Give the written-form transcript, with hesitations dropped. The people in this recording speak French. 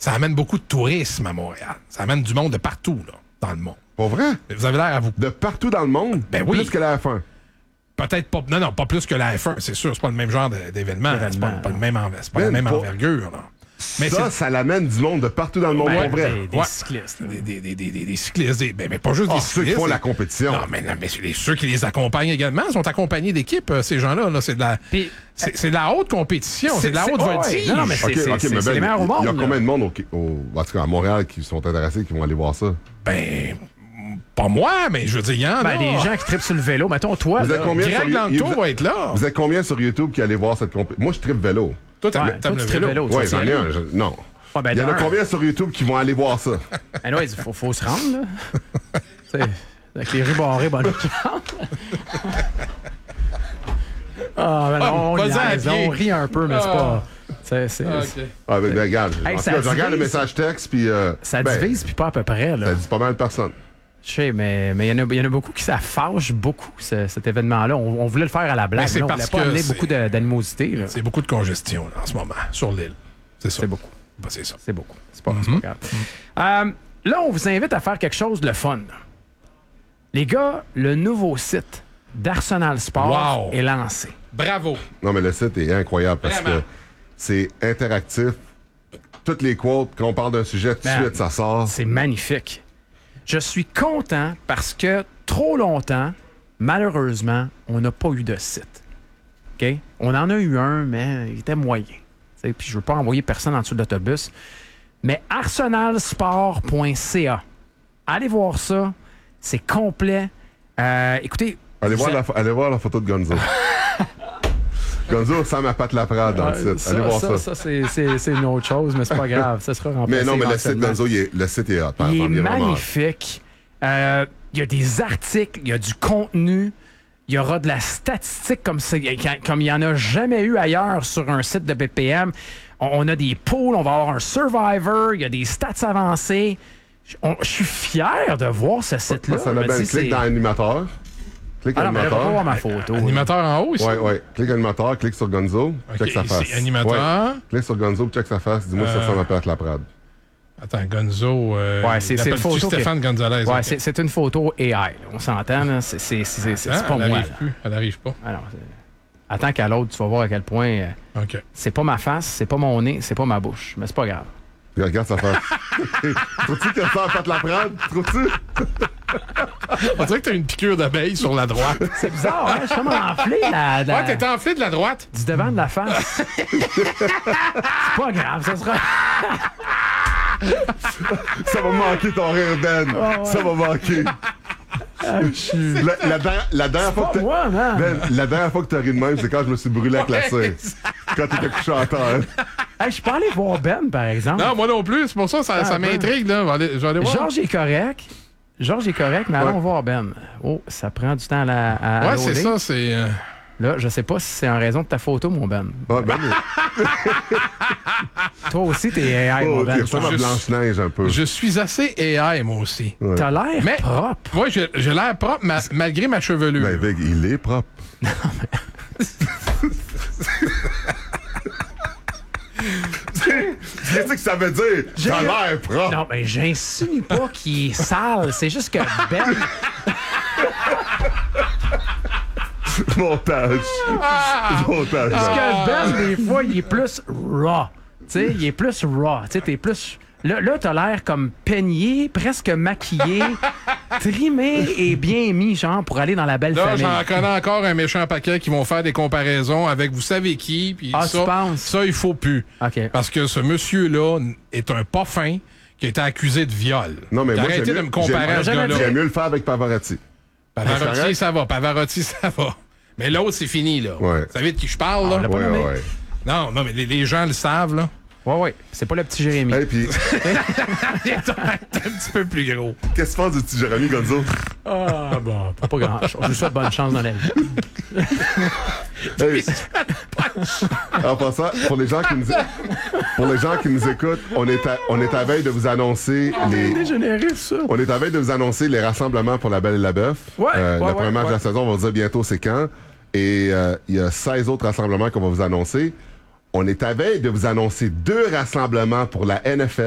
ça amène beaucoup de tourisme à Montréal. Ça amène du monde de partout, là, dans le monde. Pas vrai? Vous avez l'air à vous... De partout dans le monde? Ben oui. Plus que la F1. Peut-être pas... Non, pas plus que la F1, c'est sûr. C'est pas le même genre d'événement. C'est pas la même envergure, là. Mais ça l'amène du monde de partout dans le monde, pour vrai. Des cyclistes. Des cyclistes. Mais pas juste des cyclistes. Ceux qui font la compétition. Non, mais ceux qui les accompagnent également sont accompagnés d'équipes, ces gens-là. Là, c'est de la haute compétition. C'est de la haute voltige. Non, mais c'est les meilleurs au monde. Il y a combien de monde en tout cas à Montréal qui sont intéressés, qui vont aller voir ça? Ben... Pas moi, mais je veux dire, il y en a. Des gens qui trippent sur le vélo. Mettons, toi, Greg Lanto va être là. Vous êtes combien sur YouTube qui allez voir cette compétition? Moi, je trippe vélo. Toi, tu trippes vélo. Oui, j'en ai un. Non. Il y en a combien sur YouTube qui vont aller voir ça? Il faut se rendre, là. Avec les rues barrées, bonne chance. On rit un peu, mais c'est pas... Regarde, je regarde le message texte, puis... ça divise, puis pas à peu près, là. Ça dit pas mal de personnes. Je sais, mais il y en a beaucoup qui ça fâche beaucoup, cet événement-là. On voulait le faire à la blague, mais on voulait pas amener beaucoup d'animosité. Là. C'est beaucoup de congestion là, en ce moment, sur l'île. C'est ça. C'est beaucoup. Ben, c'est ça. C'est beaucoup. C'est pas grave. Là, on vous invite à faire quelque chose de le fun. Les gars, le nouveau site d'Arsenal Sport est lancé. Bravo. Non, mais le site est incroyable parce que c'est interactif. Toutes les quotes, quand on parle d'un sujet, tout de suite, ça sort. C'est magnifique. Je suis content parce que trop longtemps, malheureusement, on n'a pas eu de site. OK? On en a eu un, mais il était moyen. Puis je ne veux pas envoyer personne en dessous de l'autobus. Mais arsenalsport.ca. Allez voir ça. C'est complet. Écoutez... Allez voir la photo de Gonzo. Gonzo ressemble à Pat Laprade dans le site. Allez voir ça. Ça, c'est une autre chose, mais c'est pas grave. Ça sera remplacé. Mais non, mais le site Gonzo, le site est hot. Il est magnifique. Il y a des articles, il y a du contenu, il y aura de la statistique comme il n'y en a jamais eu ailleurs sur un site de BPM. On a des pools, on va avoir un Survivor, il y a des stats avancées. Je suis fier de voir ce site-là. Ça clique dans Animateur. Clique animateur. On va voir ma photo. Animateur en haut, ici? Oui. Clique animateur, clique sur Gonzo, check sa face. Animateur. Clique sur Gonzo, check sa face. Dis-moi si ça ressemble à Pat Laprade. Attends, Gonzo. C'est une photo. Stéphane Gonzalez. Ouais, c'est une photo AI. Là. On s'entend, là. C'est pas moi. Elle n'arrive pas. Alors, attends qu'à l'autre, tu vas voir à quel point. C'est pas ma face, c'est pas mon nez, c'est pas ma bouche. Mais c'est pas grave. Regarde sa face. Trouves-tu que ça a fait la prendre? Trouves-tu? On dirait que t'as une piqûre d'abeille sur la droite. C'est bizarre, hein? Je suis comme enflé. Ouais, t'es enflé de la droite. Du devant de la face. C'est pas grave, ça sera... Ça va manquer ton rire, Ben. Ça va manquer. La dernière fois que la dernière fois que t'as ri de même, c'est quand je me suis brûlé avec la cire. Quand t'étais couché en terre. Je suis pas allé voir Ben, par exemple. Non, moi non plus. C'est pour ça ça m'intrigue. Là. Je vais aller voir. Georges est correct, mais allons voir Ben. Oh, ça prend du temps à ouais, c'est ça. C'est... Là, je sais pas si c'est en raison de ta photo, mon Ben. Ah, Ben. Toi aussi, t'es AI, mon Ben. T'es ressemble à Blanche-Neige un peu. Je suis assez AI, moi aussi. Ouais. T'as l'air propre. Oui, j'ai l'air propre, malgré ma chevelure. Ben, Vic, il est propre. Non, mais... Qu'est-ce que ça veut dire? T'as l'air propre. Non, mais j'insinue pas qu'il est sale. C'est juste que Ben... Montage. Montage. Parce que Ben, des fois, il est plus raw. Tu sais, il est plus raw. Tu sais, t'es plus... Là, t'as l'air comme peigné, presque maquillé, trimé et bien mis, genre, pour aller dans la belle famille. Là, j'en connais encore un méchant paquet qui vont faire des comparaisons avec vous savez qui. Puis tu penses? Ça, il faut plus. Okay. Parce que ce monsieur-là est un pas fin qui a été accusé de viol. Non, mais moi, arrêtez de me comparer à ce gars-là. J'aime mieux le faire avec Pavarotti. Pavarotti, ça va. Pavarotti, ça va. Mais l'autre, c'est fini, là. Ouais. Vous savez de qui je parle, là? Ouais. Non, mais les gens le savent, là. Ouais. C'est pas le petit Jérémy. Hey, puis... Il est un petit peu plus gros. Qu'est-ce que tu penses du petit Jérémy, Gonzo? Ah, bon, pas grand-chose. Je lui souhaite bonne chance dans la vie. Hey. En passant, pour les gens qui nous écoutent, on est à veille de vous annoncer On est à veille de vous annoncer les rassemblements pour La Belle et la Bœuf. Le premier match de la saison, on va vous dire bientôt c'est quand. Et il y a 16 autres rassemblements qu'on va vous annoncer. On est à veille de vous annoncer 2 rassemblements pour la NFL.